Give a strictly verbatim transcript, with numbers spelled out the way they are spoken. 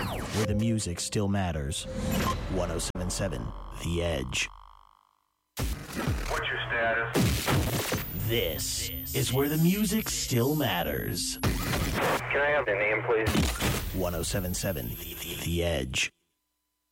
where the music still matters. one oh seven point seven The Edge. What's your status? This is where the music still matters. Can I have the name, please? one oh seven point seven The Edge.